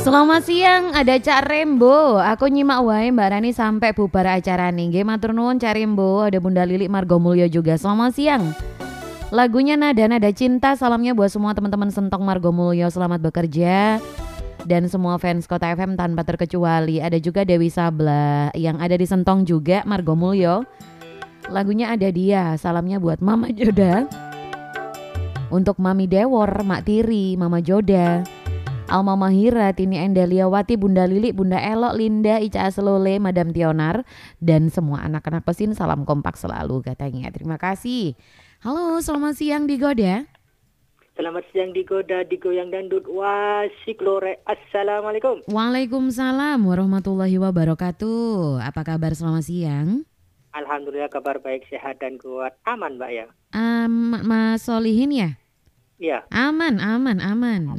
Selamat siang, ada Cak Rembo. Aku nyimak wae Mbak Rani sampai bubar acara nih. Nggih matur nuwun Cak Rembo, ada Bunda Lili Margomulyo juga. Selamat siang. Lagunya Nada-Nada Cinta, salamnya buat semua teman-teman Sentong Margomulyo, selamat bekerja. Dan semua fans Kota FM tanpa terkecuali. Ada juga Dewi Sabla yang ada di Sentong juga Margomulyo. Lagunya Ada Dia, salamnya buat Mama Joda. Untuk Mami Dewor, Mak Tiri, Mama Joda, Alma Mahira, Tini Endaliawati, Bunda Lili, Bunda Elok, Linda, Ica Aslole, Madam Tionar, dan semua anak-anak pesin, salam kompak selalu katanya. Terima kasih. Halo, selamat siang Digoda. Selamat siang Digoda, Digoyang Dandut, Wasik Lore. Assalamualaikum. Waalaikumsalam warahmatullahi wabarakatuh. Apa kabar selamat siang? Alhamdulillah kabar baik, sehat dan kuat. Aman Mbak ya? Mas Solihin ya? Iya. Aman. Nah,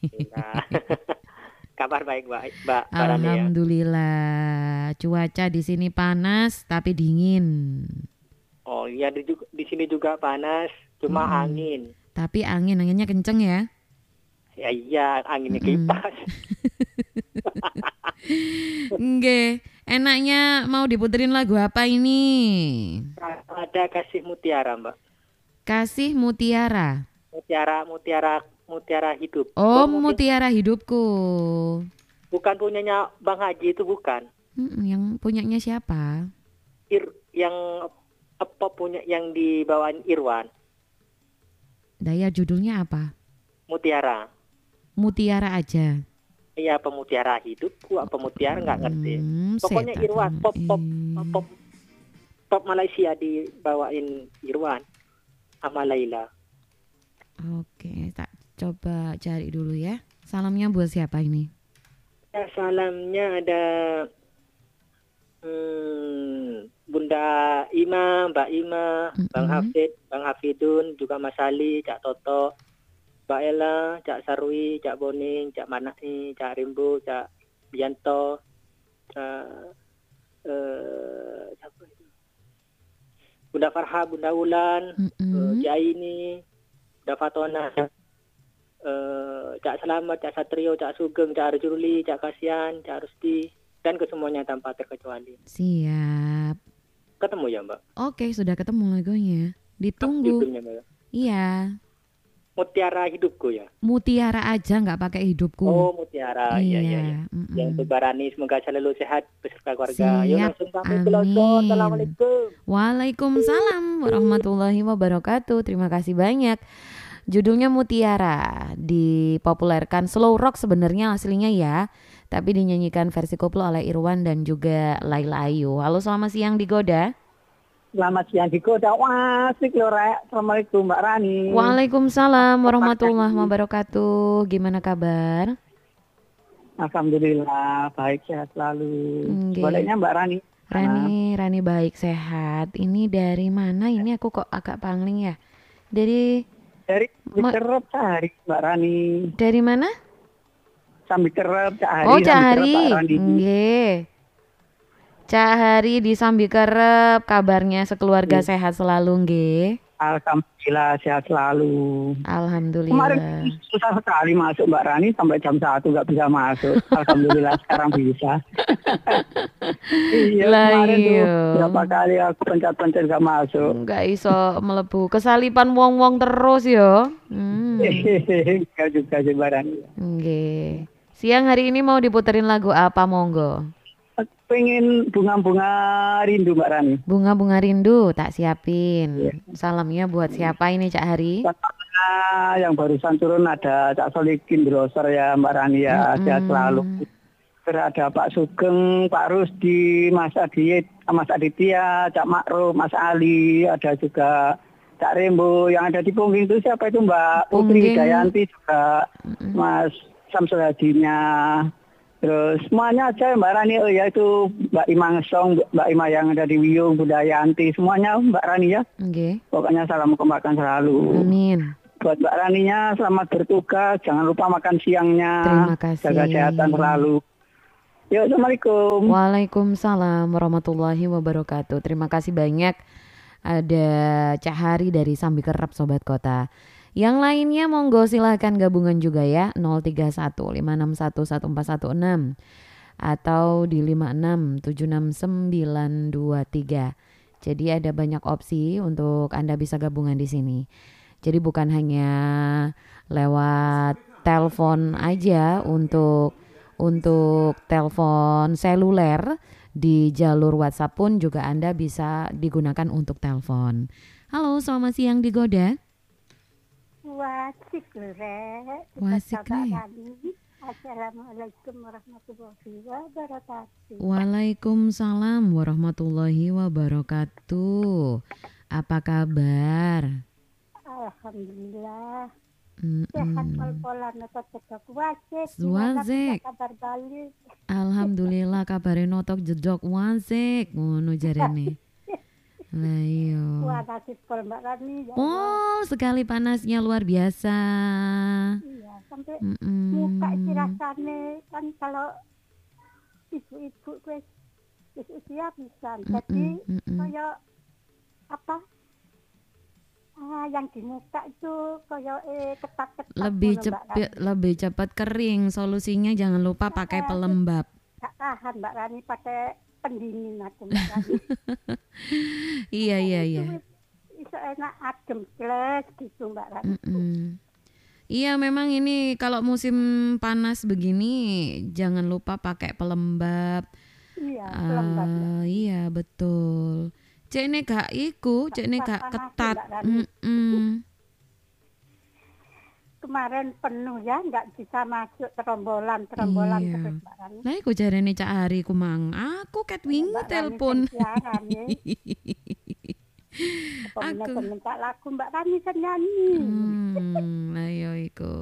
kabar baik Mbak. Alhamdulillah. Cuaca di sini panas tapi dingin. Oh iya, di sini juga panas, cuma angin. Tapi anginnya kenceng ya? Ya iya, anginnya kipas. Nggih, enaknya mau diputerin lagu apa ini? Ada Kasih Mutiara Mbak. Kasih Mutiara. Mutiara hidup. Oh, Mutiara Hidupku. Bukan punyanya Bang Haji, itu bukan. Yang punyanya siapa? Yang dibawain Irwan. Daya judulnya apa? Mutiara. Mutiara aja. Iya, Pemutiara Hidupku, apa Mutiara nggak ngerti. Pokoknya Irwan, pop Malaysia dibawain Irwan sama Laila. Oke, tak coba cari dulu ya. Salamnya buat siapa ini? Ya, salamnya ada Bunda Ima, Mbak Ima, Bang Hafid, Bang Hafidun, juga Mas Ali, Cak Toto, Mbak Ella, Cak Sarwi, Cak Boning, Cak Manai, Cak Rimbo, Cak Bianto, siapa itu? Bunda Farha, Bunda Wulan, Jaini, Bunda Fatona, Cak Selamat, Cak Satrio, Cak Sugeng, Cak Arjuli, Cak Kasian, Cak Rusti, dan ke semuanya tanpa terkecuali. Siap. Ketemu ya Mbak? Oke, sudah ketemu lagunya. Ditunggu. Judulnya, Mbak? Iya. Mutiara Hidupku ya? Mutiara aja, nggak pakai hidupku. Oh, Mutiara. Iya. Yang untuk Barani semoga selalu sehat beserta keluarga. Yuk langsung pamit ke London. Assalamualaikum. Waalaikumsalam warahmatullahi wabarakatuh. Terima kasih banyak. Judulnya Mutiara, dipopulerkan slow rock sebenarnya aslinya ya, tapi dinyanyikan versi koplo oleh Irwan dan juga Laila Ayu. Halo, selamat siang Digoda. Selamat siang Digoda. Wasik Lore. Assalamualaikum Mbak Rani. Waalaikumsalam warahmatullahi wabarakatuh. Gimana kabar? Alhamdulillah baik, sehat selalu. Bolehnya Mbak Rani. Rani baik sehat. Ini dari mana? Ini aku kok agak pangling ya. Dari Sambikerep Cahari Mbak Rani. Dari mana? Sambikerep Cahari. Oh, Cahari. Nggih. Cahari di Sambikerep, kabarnya sekeluarga sehat selalu nggih. Alhamdulillah sehat selalu. Alhamdulillah. Kemarin susah sekali masuk Mbak Rani, sampai jam 1 nggak bisa masuk. Alhamdulillah sekarang bisa. Iya, kemarin tuh berapa kali aku pencet-pencet nggak masuk. Nggak iso melebu. Kesalipan wong-wong terus yo. Enggak juga sih Mbak Rani. Nggih. Siang hari ini mau diputerin lagu apa, monggo? Pengen bunga-bunga rindu Mbak Rani. Bunga-bunga rindu tak siapin. Salamnya buat siapa ini Cak Hari? Yang barusan turun ada Cak Solikin Broser ya Mbak Rani ya, sehat selalu. Terus ada Pak Sugeng, Pak Rusdi, Mas Aditya, Cak Makro, Mas Ali, ada juga Cak Rembo. Yang ada di Pungging itu siapa itu Mbak Putri Dayanti juga, Mas Samsul Hadinya. Terus semuanya aja Mbak Rani, yaitu Mbak Ima Ngesong, Mbak Ima yang ada di Wiyung, Budayanti, semuanya Mbak Rani ya. Pokoknya salam kebahagiaan selalu. Amin. Buat Mbak Raninya selamat bertugas, jangan lupa makan siangnya. Terima kasih. Jaga kesehatan selalu. Yuk, Assalamualaikum. Waalaikumsalam warahmatullahi wabarakatuh. Terima kasih banyak. Ada Cak Hari dari Sambikerep Sobat Kota. Yang lainnya monggo silahkan gabungan juga ya 031 561 1416 atau di 56769923. Jadi ada banyak opsi untuk Anda bisa gabungan di sini. Jadi bukan hanya lewat telepon aja untuk telepon seluler, di jalur WhatsApp pun juga Anda bisa digunakan untuk telepon. Halo, selamat siang Digoda. Wasik Rek. Wasik Rek. Assalamualaikum warahmatullahi wabarakatuh. Waalaikumsalam warahmatullahi wabarakatuh. Apa kabar? Alhamdulillah. Sehat pol-polan notok jedok wasik. Wasik. Kabar balik. Alhamdulillah kabare notok jedok wasik. Ngono jarene. Lah iya. Wah, nasib pol Mbak Rani. Oh, sekali panasnya luar biasa. Iya, sampai muka isi rasane kan kalau ibu-ibu wis usia bisa. Jadi kayak apa? Yang di muka itu kayak ketat-ketat. Lebih cepat kering. Solusinya jangan lupa pakai pelembab. Gak tahan Mbak Rani pakai pendingin aku Mbak Rani. Iya. Bisa enak adem jelas gitu Mbak Rani. Iya memang ini kalau musim panas begini jangan lupa pakai pelembab. Iya pelembab. Iya betul. Cek ini gak iku, cek ini gak ketat. Kemarin penuh ya, nggak bisa masuk terombolan iya. Terus Mbak Rani. Lah iku jarene Cak Ari kumang. Aku ket wingi telepon. Aku minta lagu Mbak Rani kan nyanyi. Ayo iku.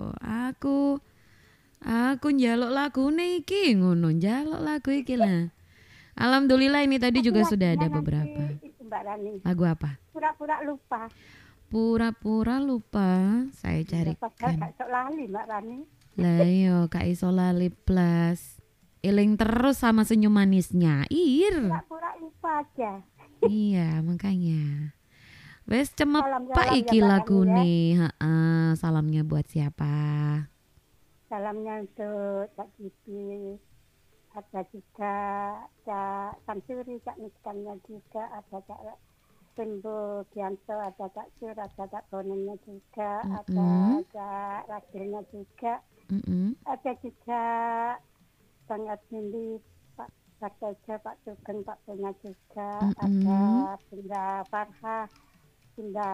Aku njaluk lagune iki ngono, njaluk lagu iki lah. Alhamdulillah ini tadi juga sudah ada beberapa. Mbak Rani. Lagu apa? Pura-pura lupa. Pura-pura lupa, saya carikan. Gak iso lali Mbak Rani. Lah yo, gak iso lali plus. Eling terus sama senyum manisnya. Pura-pura lupa aja. Iya, makanya. Wes cemepak iki lagune. Heeh, salamnya buat siapa? Salamnya untuk Cak Bibi. Ada juga Cak Samsuri, Cak Miskannya juga, ada Cak Sembo Gianto, ada Cak Sur, ada Cak Bonennya juga, ada Cak Ragilnya juga, ada juga Bang Admindi, Pak Teja, Pak Sugeng, Pak Punya juga, ada Bunda Farha, Bunda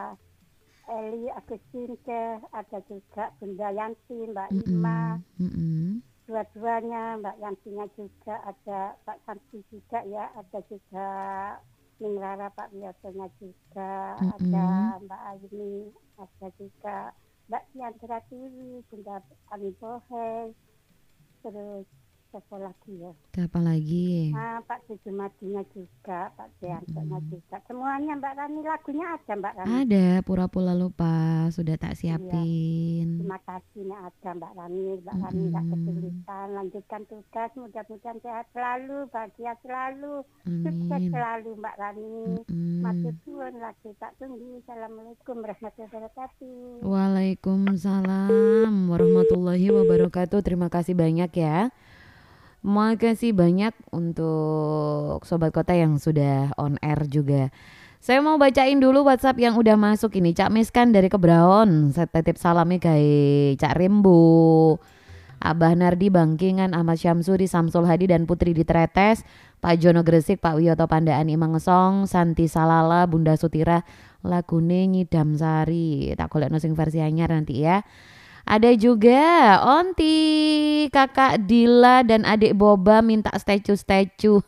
Eli Agustin, ada juga Bunda Yanti, Mbak Ima, dua-duanya Mbak Yantinya juga, ada Pak Samsi juga ya, ada juga Ning Rara Pak Wiyotonya juga, ada Mbak Aini, ada juga Mbak Tiandra Turi, Bunda Ani Bohe, terus siapa lagi ya? Siapa lagi? Pak Sujumadinya juga, Pak Deantonya juga. Semuanya Mbak Rani, lagunya ada Mbak Rani. Ada, pura-pura lupa, sudah tak siapin. Iya. Terima kasih nih ada Mbak Rani. Mbak Rani gak kesulitan, lanjutkan tugas, mudah-mudahan sehat selalu, bahagia selalu, sukses selalu Mbak Rani. Matur suwun lagi tak tunggu. Assalamualaikum warahmatullahi wabarakatuh. Waalaikumsalam warahmatullahi wabarakatuh. Terima kasih banyak ya. Makasih banyak untuk Sobat Kota yang sudah on air juga. Saya mau bacain dulu WhatsApp yang udah masuk ini. Cak Miskan dari Kebraon, saya titip salamnya kayak Cak Rembo, Abah Nardi Bangkingan, Ahmad Syamsuri, Samsul Hadi dan Putri di Tretes, Pak Jono Gresik, Pak Wiyoto Pandaan Imang Ngesong, Santi Salala, Bunda Sutira, lagune Nyidam Sari. Tak golekno sing versi anyar nanti ya. Ada juga Onti, Kakak Dila dan adik Boba minta statue.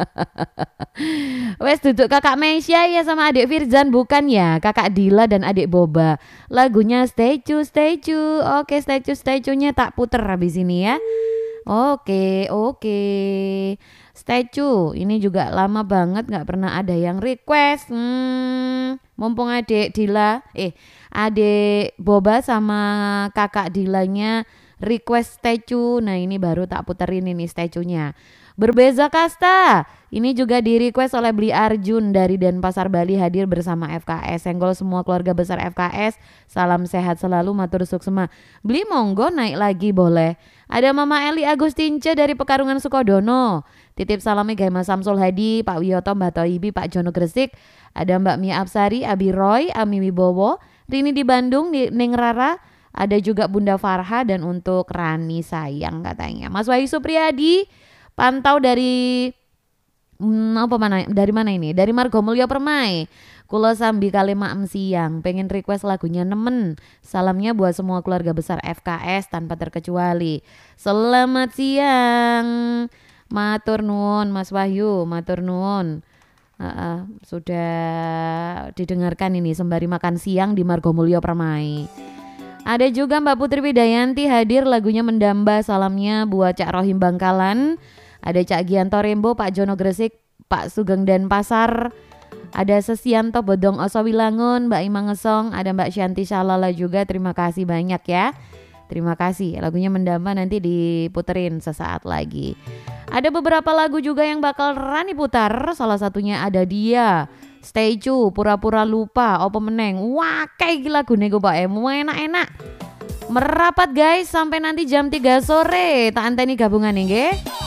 Wes duduk Kakak Mesya ya sama adik Firzan bukan ya? Kakak Dila dan adik Boba. Lagunya statue. Oke, statue-nya tak puter habis ini ya. Oke. Statue ini juga lama banget nggak pernah ada yang request. Mumpung adik Boba sama kakak Dilanya request statue. Nah ini baru tak puterin ini statue-nya. Berbeza kasta. Ini juga di request oleh Bli Arjun dari Denpasar Bali, hadir bersama FKS. Senggol semua keluarga besar FKS. Salam sehat selalu, matur suksema. Bli monggo naik lagi boleh. Ada Mama Eli Agustince dari Pekarungan Sukodono. Titip salamnya gawe Mas Samsul Hadi, Pak Wiyoto, Mbak Toibi, Pak Jono Gresik. Ada Mbak Mia Absari, Abi Roy, Ami Wibowo, Rini di Bandung, Ning Rara. Ada juga Bunda Farha dan untuk Rani sayang katanya. Mas Wahyu Supriyadi pantau dari dari mana ini? Dari Margomulyo Permai. Kulo sambi kali maem siang, pengen request lagunya Nemen. Salamnya buat semua keluarga besar FKS tanpa terkecuali. Selamat siang. Matur nuwun Mas Wahyu, matur nuwun. Sudah didengarkan ini sembari makan siang di Margomulyo Permai. Ada juga Mbak Putri Widayanti hadir, lagunya Mendamba. Salamnya buat Cak Rohim Bangkalan. Ada Cak Gianto Rembo, Pak Jono Gresik, Pak Sugeng Denpasar. Ada Sesianto Bodong Osowilangun, Mbak Ima Ngesong. Ada Mbak Shanti Shalala juga. Terima kasih banyak ya. Terima kasih. Lagunya Mendamba nanti diputerin sesaat lagi. Ada beberapa lagu juga yang bakal Rani putar. Salah satunya ada dia, Stay Cu, Pura-Pura Lupa, Opo Meneng. Wah kayak gila lagu nego Pak Emu, enak-enak. Merapat guys sampai nanti jam 3 sore. Tak anteni gabungan nih nggih.